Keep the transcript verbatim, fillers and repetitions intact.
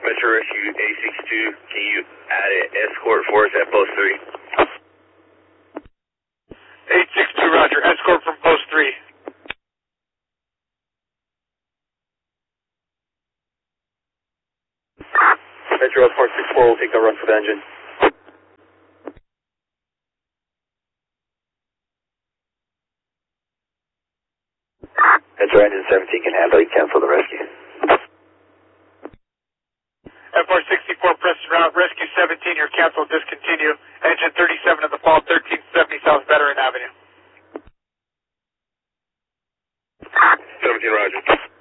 Metro Rescue A sixty-two, can you add an escort for us at post three? eight six two, roger. Escort from post three. Metro Escort six four will take the run for the engine. Metro Engine seventeen can handle it, cancel the rescue. F R sixty-four, press route. Rescue seventeen, you're canceled, discontinue. Engine thirty-seven at the fall, thirteen seventy South Veteran Avenue. seventeen, roger.